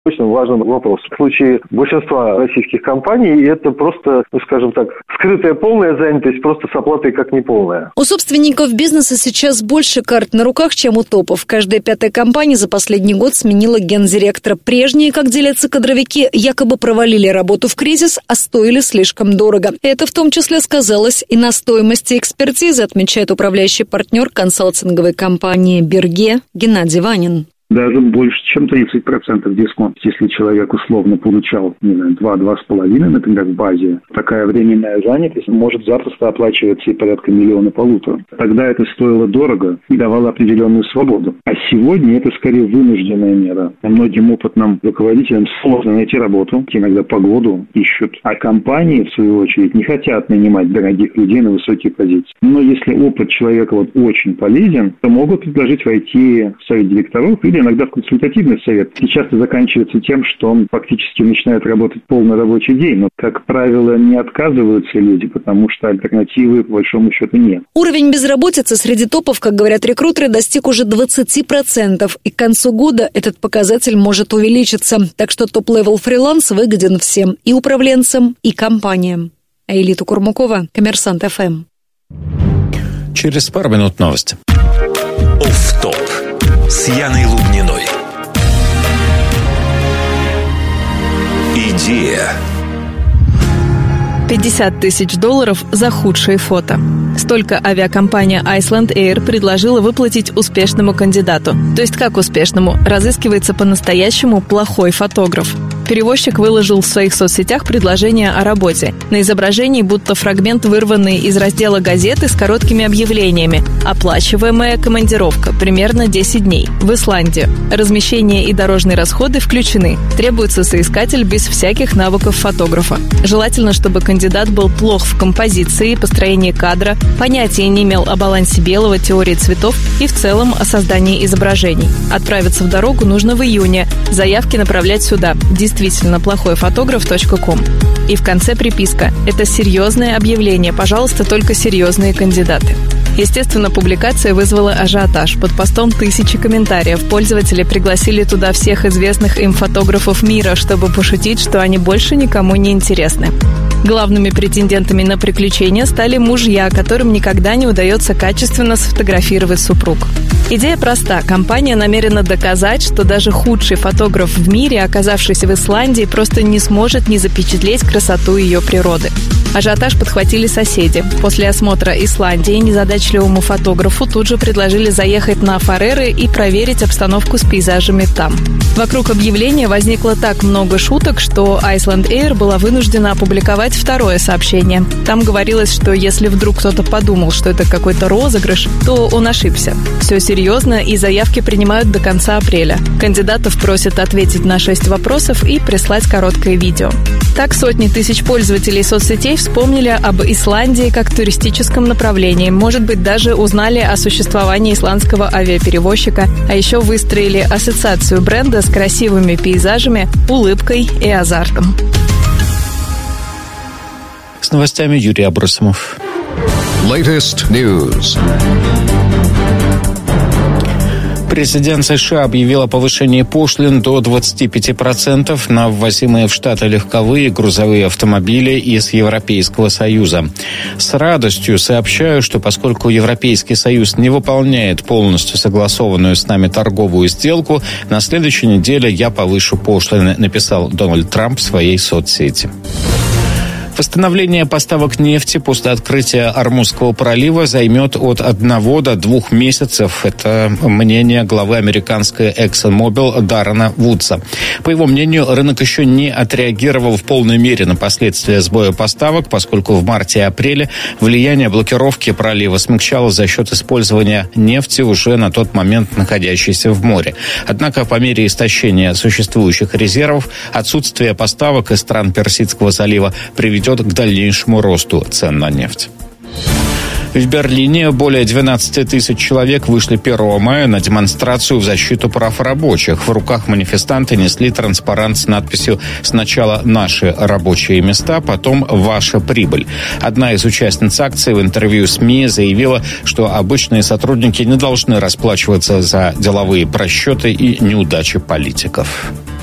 Очень важен вопрос. В случае большинства российских компаний это просто, скажем так, скрытая полная занятость, просто с оплатой как неполная. У собственников бизнеса сейчас больше карт на руках, чем у топов. Каждая пятая компания за последний год сменила гендиректора. Прежние, как делятся кадровики, якобы провалили работу в кризис, а стоили слишком дорого. Это в том числе сказалось и на стоимости экспертизы, отмечает управляющий партнер консалтинговой компании «Берге» Геннадий Ванин. Даже больше, чем 30% дисконт. Если человек условно получал, 2-2,5, например, в базе, такая временная занятость может запросто оплачиваться и порядка 1,5 миллиона. Тогда это стоило дорого и давало определенную свободу. А сегодня это скорее вынужденная мера. Многим опытным руководителям сложно найти работу, иногда погоду ищут. А компании, в свою очередь, не хотят нанимать дорогих людей на высокие позиции. Но если опыт человека очень полезен, то могут предложить войти в совет директоров или иногда в консультативный совет. И часто заканчивается тем, что он фактически начинает работать полный рабочий день. Но, как правило, не отказываются люди, потому что альтернативы, по большому счету, нет. Уровень безработицы среди топов, как говорят рекрутеры, достиг уже 20%. И к концу года этот показатель может увеличиться. Так что топ-левел фриланс выгоден всем, и управленцам, и компаниям. Аэлита Курмукова, Коммерсант ФМ. Через пару минут новости. Офф-топ с Яной Лубниной. Идея. $50 тысяч за худшие фото. Столько авиакомпания Iceland Air предложила выплатить успешному кандидату. То есть как успешному? Разыскивается по-настоящему плохой фотограф. Перевозчик выложил в своих соцсетях предложение о работе. На изображении будто фрагмент, вырванный из раздела газеты с короткими объявлениями. Оплачиваемая командировка, примерно 10 дней, в Исландию. Размещение и дорожные расходы включены. Требуется соискатель без всяких навыков фотографа. Желательно, чтобы кандидат был плох в композиции, построении кадра, понятия не имел о балансе белого, теории цветов и в целом о создании изображений. Отправиться в дорогу нужно в июне. Заявки направлять сюда. Действительно плохой фотограф.com. И в конце приписка. Это серьезное объявление. Пожалуйста, только серьезные кандидаты. Естественно, публикация вызвала ажиотаж. Под постом тысячи комментариев. Пользователи пригласили туда всех известных им фотографов мира, чтобы пошутить, что они больше никому не интересны. Главными претендентами на приключения стали мужья, которым никогда не удается качественно сфотографировать супруг. Идея проста. Компания намерена доказать, что даже худший фотограф в мире, оказавшийся в Исландии, просто не сможет не запечатлеть красоту ее природы. Ажиотаж подхватили соседи. После осмотра Исландии незадачливому фотографу тут же предложили заехать на Фареры и проверить обстановку с пейзажами там. Вокруг объявления возникло так много шуток, что Iceland Air была вынуждена опубликовать второе сообщение. Там говорилось, что если вдруг кто-то подумал, что это какой-то розыгрыш, то он ошибся. Все серьезно, и заявки принимают до конца апреля. Кандидатов просят ответить на 6 вопросов и прислать короткое видео. Так сотни тысяч пользователей соцсетей вспомнили об Исландии как туристическом направлении. Может быть, даже узнали о существовании исландского авиаперевозчика, а еще выстроили ассоциацию бренда с красивыми пейзажами, улыбкой и азартом. С новостями Юрий Абросимов. Latest news. Президент США объявил о повышении пошлин до 25% на ввозимые в Штаты легковые и грузовые автомобили из Европейского Союза. С радостью сообщаю, что поскольку Европейский Союз не выполняет полностью согласованную с нами торговую сделку, на следующей неделе я повышу пошлины, написал Дональд Трамп в своей соцсети. Восстановление поставок нефти после открытия Ормузского пролива займет от 1 до 2 месяцев. Это мнение главы американской ExxonMobil Даррена Вудса. По его мнению, рынок еще не отреагировал в полной мере на последствия сбоя поставок, поскольку в марте и апреле влияние блокировки пролива смягчалось за счет использования нефти, уже на тот момент находящейся в море. Однако по мере истощения существующих резервов отсутствие поставок из стран Персидского залива приведет к дальнейшему росту цен на нефть. В Берлине более 12 тысяч человек вышли 1 мая на демонстрацию в защиту прав рабочих. В руках манифестанты несли транспарант с надписью «Сначала наши рабочие места, потом ваша прибыль». Одна из участниц акции в интервью СМИ заявила, что обычные сотрудники не должны расплачиваться за деловые просчеты и неудачи политиков.